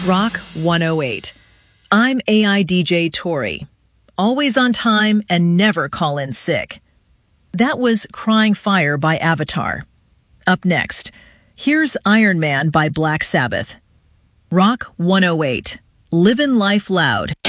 Rock 108. I'm AI DJ Tori. Always on time and never call in sick. That was Crying Fire by Avatar. Up next, here's Iron Man by Black Sabbath. Rock 108. Livin' Life Loud.